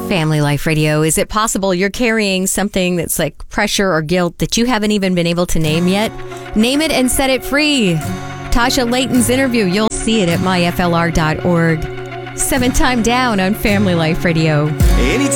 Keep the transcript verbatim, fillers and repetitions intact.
Family Life Radio. Is it possible you're carrying something that's like pressure or guilt that you haven't even been able to name yet? Name it and set it free. Tasha Layton's interview, you'll see it at my f l r dot org. Seventh time down on Family Life Radio. Anytime